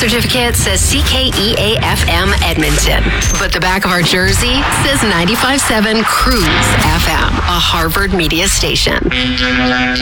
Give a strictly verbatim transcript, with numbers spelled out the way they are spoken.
certificate says C K E A F M Edmonton, but the back of our jersey says ninety-five point seven Cruise F M, a Harvard media station.